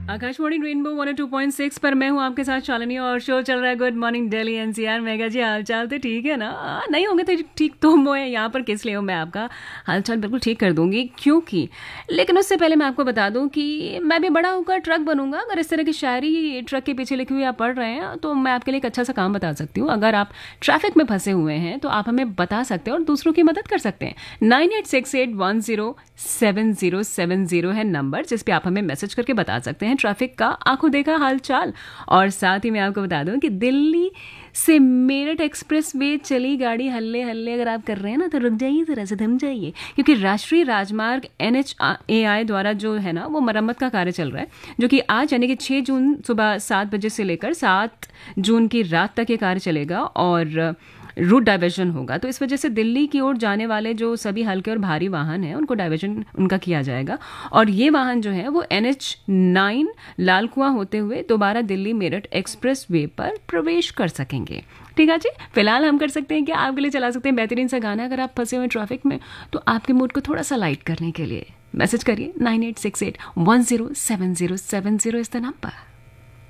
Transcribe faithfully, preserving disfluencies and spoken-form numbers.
Akashvani rainbow one two point six पर मैं हूँ आपके साथ शालिनी और शो चल रहा है good morning Delhi NCR. Mega जी हाल चाल तो ठीक है ना? आ, नहीं होंगे तो ठीक तो वो है यहाँ पर, किस लिए हूँ मैं आपका हाल चाल बिल्कुल ठीक कर दूंगी क्योंकि। लेकिन उससे पहले मैं आपको बता दूं कि मैं भी बड़ा होकर ट्रक बनूंगा। अगर इस तरह की शायरी ट्रक के पीछे लिखी हुई आप पढ़ रहे हैं तो मैं आपके लिए एक अच्छा सा काम बता सकती हूँ। अगर आप ट्रैफिक में फंसे हुए हैं तो आप हमें बता सकते हैं और दूसरों की मदद कर सकते हैं। Nine eight six eight one zero seven zero seven zero है नंबर जिस पे आप हमें मैसेज करके बता सकते हैं ट्रैफिक का आंखों देखा हाल चाल। और साथ ही मैं आपको बता दूं कि दिल्ली से मेरठ एक्सप्रेस वे चली गाड़ी हल्ले हल्ले अगर आप कर रहे हैं ना तो रुक जाइए, जरा से थम जाइए, क्योंकि राष्ट्रीय राजमार्ग एन एच ए आई द्वारा जो है ना वो मरम्मत का कार्य चल रहा है, जो कि आज यानी कि छह जून सुबह सात बजे से लेकर सात जून की रात तक ये कार्य चलेगा और रूट डाइवर्जन होगा। तो इस वजह से दिल्ली की ओर जाने वाले जो सभी हल्के और भारी वाहन हैं उनको डाइवर्जन उनका किया जाएगा और ये वाहन जो है वो एन एच नाइन लाल कुआं होते हुए दोबारा दिल्ली मेरठ एक्सप्रेस वे पर प्रवेश कर सकेंगे। ठीक है जी। फिलहाल हम कर सकते हैं कि आपके लिए चला सकते हैं बेहतरीन सा गाना। अगर आप फंसे हुए ट्रैफिक में तो आपके मूड को थोड़ा सा लाइट करने के लिए मैसेज करिए nine eight six eight one zero seven zero seven zero इस नंबर।